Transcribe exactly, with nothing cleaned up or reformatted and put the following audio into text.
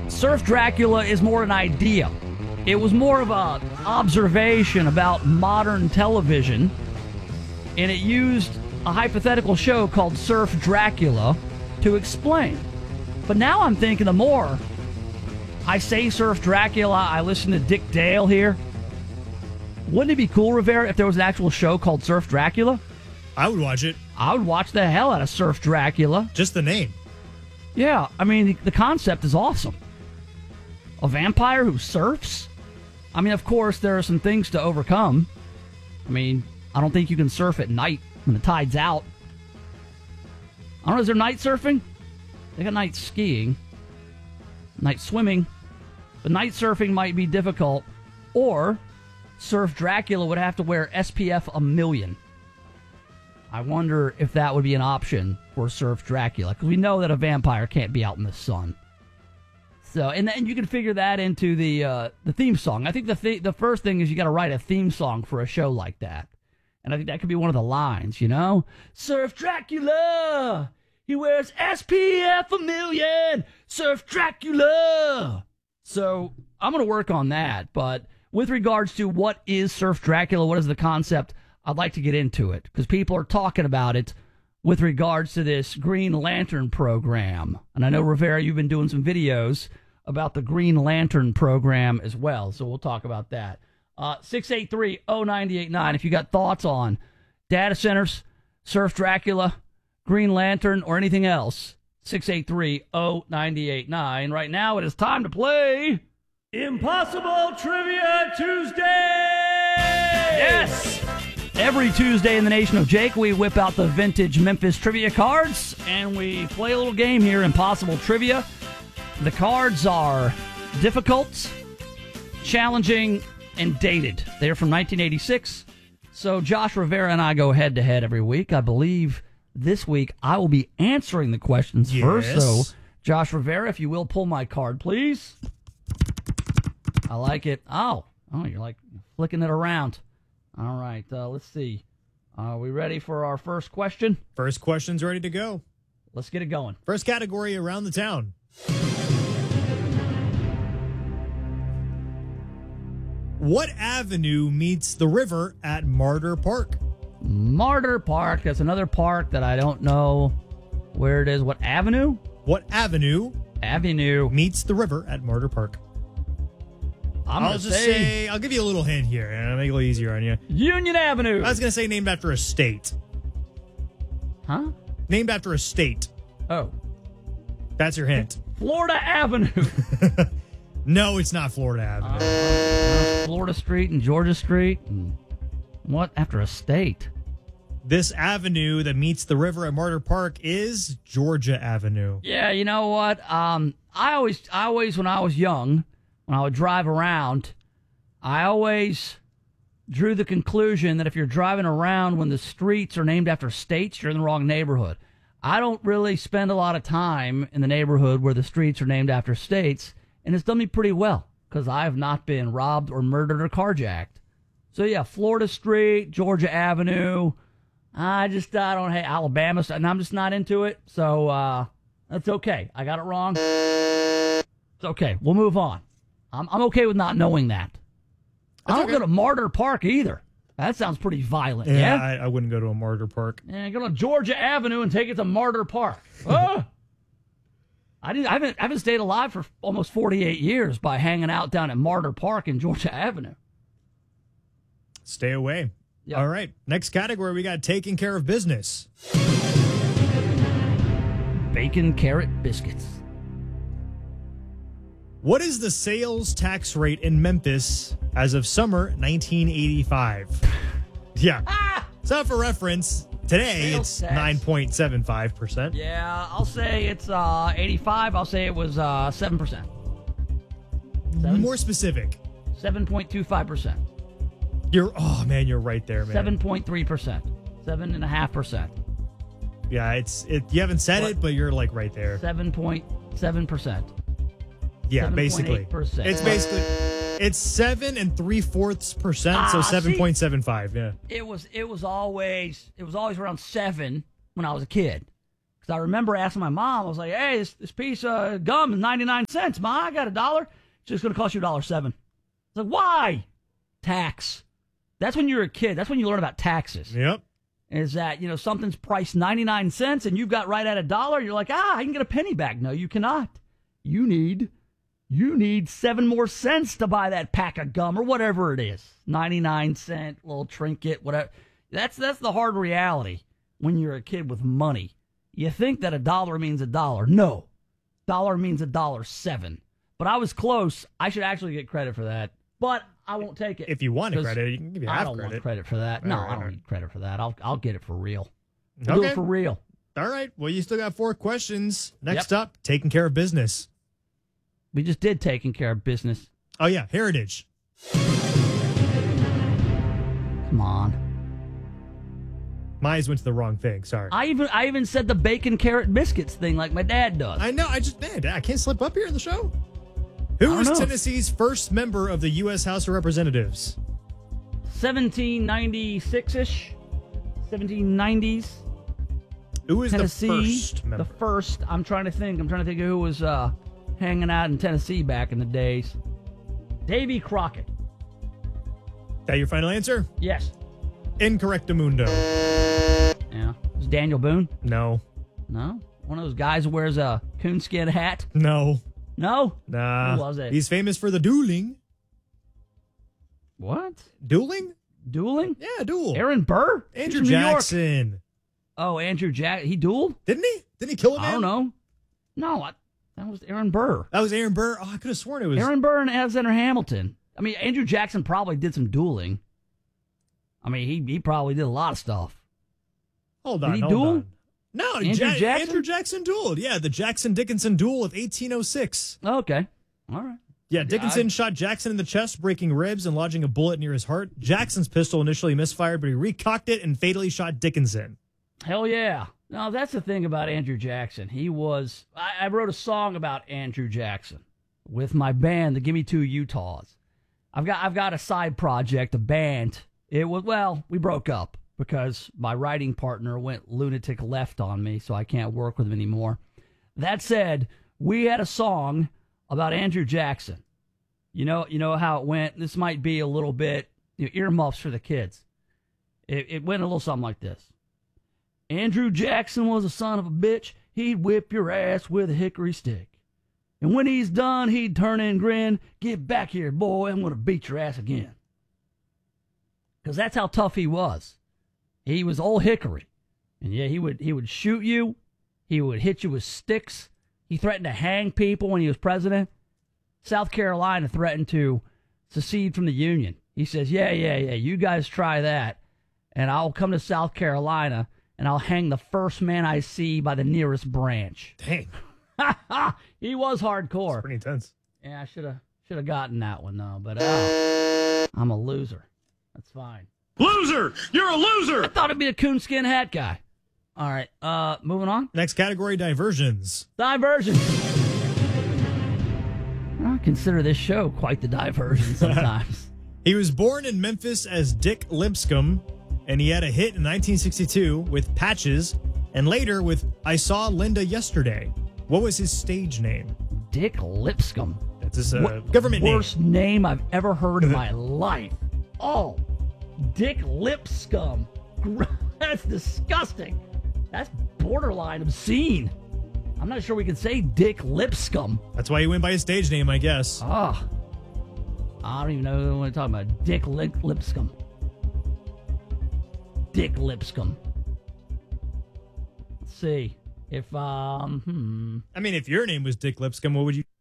Surf Dracula is more an idea. It was more of an observation about modern television, and it used a hypothetical show called Surf Dracula to explain. But now I'm thinking the more I say Surf Dracula, I listen to Dick Dale here. Wouldn't it be cool, Rivera, if there was an actual show called Surf Dracula? I would watch it. I would watch the hell out of Surf Dracula. Just the name. Yeah, I mean, the, the concept is awesome. A vampire who surfs? I mean, of course, there are some things to overcome. I mean, I don't think you can surf at night when the tide's out. I don't know, is there night surfing? They got night skiing, night swimming, but night surfing might be difficult. Or Surf Dracula would have to wear S P F a million. I wonder if that would be an option for Surf Dracula, because we know that a vampire can't be out in the sun. So, and then you can figure that into the uh, the theme song. I think the th- the first thing is you got to write a theme song for a show like that, and I think that could be one of the lines. You know, Surf Dracula, he wears S P F a million. Surf Dracula. So I'm gonna work on that. But with regards to what is Surf Dracula, what is the concept? I'd like to get into it because people are talking about it with regards to this Green Lantern program. And I know, Rivera, you've been doing some videos about the Green Lantern program as well, so we'll talk about that. Uh, six eight three, oh nine eight nine if you got thoughts on data centers, Surf Dracula, Green Lantern, or anything else. six eight three, oh nine eight nine. Right now it is time to play Impossible Trivia Tuesday! Yes! Every Tuesday in the Nation of Jake, we whip out the vintage Memphis trivia cards, and we play a little game here, Impossible Trivia. The cards are difficult, challenging, and dated. They're from nineteen eighty-six. So Josh Rivera and I go head-to-head every week. I believe this week I will be answering the questions yes. first. So, Josh Rivera, if you will, pull my card, please. I like it. Oh, oh, you're like flicking it around. All right, uh, let's see. Are we ready for our first question? First question's ready to go. Let's get it going. First category, around the town. What avenue meets the river at Martyr Park? Martyr Park. That's another park that I don't know where it is. What avenue? What avenue Avenue. meets the river at Martyr Park? I'm I'll gonna just say, say, I'll give you a little hint here, and I'll make it a little easier on you. Union Avenue. I was going to say named after a state. Huh? Named after a state. Oh. That's your hint. Florida Avenue. No, it's not Florida Avenue. Uh, Florida Street and Georgia Street. And what after a state? This avenue that meets the river at Martyr Park is Georgia Avenue. Yeah, you know what? Um, I always, I always, when I was young, when I would drive around, I always drew the conclusion that if you're driving around when the streets are named after states, you're in the wrong neighborhood. I don't really spend a lot of time in the neighborhood where the streets are named after states, and it's done me pretty well because I have not been robbed or murdered or carjacked. So yeah, Florida Street, Georgia Avenue. I just I don't hate Alabama, and I'm just not into it. So uh, that's okay. I got it wrong. It's okay. We'll move on. I'm I'm okay with not knowing that. I don't okay. go to Martyr Park either. That sounds pretty violent. Yeah, Yeah. I, I wouldn't go to a Martyr Park. Yeah, go to Georgia Avenue and take it to Martyr Park. Oh! I didn't. I haven't. I haven't stayed alive for almost forty-eight years by hanging out down at Martyr Park in Georgia Avenue. Stay away. Yep. All right. Next category, we got taking care of business. Bacon carrot biscuits. What is the sales tax rate in Memphis as of summer nineteen eighty-five? Yeah. Ah! So for reference, today Sales it's tax. nine point seven five percent. Yeah, I'll say it's uh, eighty-five. I'll say it was uh, seven percent. More specific. seven point two five percent. You're, oh man, you're right there, man. seven point three percent. seven point five percent. Yeah, it's, it. You haven't said What? it, but you're like right there. seven point seven percent. Yeah, basically. seven point eight percent. It's basically, it's seven and three fourths percent, so Ah, seven point seven five. Yeah. It was it was always it was always around seven when I was a kid. Because I remember asking my mom, I was like, hey, this, this piece of gum is ninety-nine cents. Ma, I got a dollar. It's just going to cost you a dollar seven. I was like, why? Tax. That's when you're a kid. That's when you learn about taxes. Yep. Is that, you know, something's priced ninety-nine cents and you've got right at a dollar. You're like, ah, I can get a penny back. No, you cannot. You need, you need seven more cents to buy that pack of gum or whatever it is. ninety-nine cent little trinket, whatever. That's, that's the hard reality when you're a kid with money. You think that a dollar means a dollar. No. Dollar means a dollar seven. But I was close. I should actually get credit for that. But I won't take it. If you want credit, you can give you half I don't credit. want credit for that. All No, right, I don't all right. need credit for that. I'll I'll get it for real. I'll Okay. do it for real. All right. Well, you still got four questions. Next Yep. up, taking care of business. We just did taking care of business. Oh, yeah. Heritage. Come on. My eyes went to the wrong thing. Sorry. I even I even said the bacon carrot biscuits thing like my dad does. I know. I just, man, I can't slip up here in the show. Who don't was know. Tennessee's first member of the U S House of Representatives? seventeen ninety-six-ish. seventeen nineties. Who was Tennessee. the first member? The first. I'm trying to think. I'm trying to think of who was uh, hanging out in Tennessee back in the days. Davy Crockett. That your final answer? Yes. Incorrectamundo. Yeah. Was Daniel Boone? No. No. One of those guys who wears a coonskin hat? No. No. Nah. Who was it? He's famous for the dueling. What? Dueling? Dueling? Yeah, duel. Aaron Burr? Andrew He's from New York. Jackson. Oh, Andrew Jack. He dueled? Didn't he? Didn't he kill a man? I don't know. No, I, that was Aaron Burr. That was Aaron Burr. Oh, I could have sworn it was. Aaron Burr and Alexander Hamilton. I mean, Andrew Jackson probably did some dueling. I mean, he he probably did a lot of stuff. Hold Did on. he hold duel? on. No, Andrew Ja- Jackson? Andrew Jackson dueled. Yeah, the Jackson Dickinson duel of eighteen oh six. Okay. All right. Yeah, Dickinson I- shot Jackson in the chest, breaking ribs and lodging a bullet near his heart. Jackson's pistol initially misfired, but he recocked it and fatally shot Dickinson. Hell yeah. Now, that's the thing about Andrew Jackson. He was, I, I wrote a song about Andrew Jackson with my band, the Gimme Two Utahs. I've got, I've got a side project, a band. It was, well, we broke up because my writing partner went lunatic left on me, so I can't work with him anymore. That said, we had a song about Andrew Jackson. You know, you know how it went. This might be a little bit, you know, earmuffs for the kids. It, it went a little something like this. Andrew Jackson was a son of a bitch. He'd whip your ass with a hickory stick. And when he's done, he'd turn and grin. Get back here, boy. I'm going to beat your ass again. Because that's how tough he was. He was old hickory. And yeah, he would he would shoot you. He would hit you with sticks. He threatened to hang people when he was president. South Carolina threatened to secede from the Union. He says, yeah, yeah, yeah, you guys try that. And I'll come to South Carolina and I'll hang the first man I see by the nearest branch. Dang. He was hardcore. Pretty intense. Yeah, I should have should have gotten that one though, but uh, I'm a loser. That's fine. Loser! You're a loser! I thought it'd be a coonskin hat guy. All right, uh, moving on. Next category, diversions. Diversion. I consider this show quite the diversion sometimes. He was born in Memphis as Dick Lipscomb, and he had a hit in nineteen sixty-two with Patches, and later with I Saw Linda Yesterday. What was his stage name? Dick Lipscomb. That's his uh, What government worst name. name I've ever heard in my life. Oh, Dick Lipscomb. That's disgusting. That's borderline obscene. I'm not sure we can say Dick Lipscomb. That's why he went by his stage name, I guess. Oh, I don't even know what I'm talking about. Dick Lip- Lipscomb. Dick Lipscomb. Let's see. If, um, hmm. I mean, if your name was Dick Lipscomb, what would you